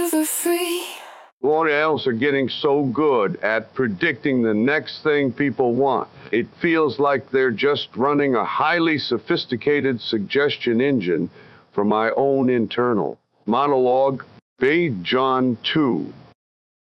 forever free. Gloria elves are getting so good at predicting the next thing people want. It feels like they're just running a highly sophisticated suggestion engine for my own internal monologue. Bade John 2.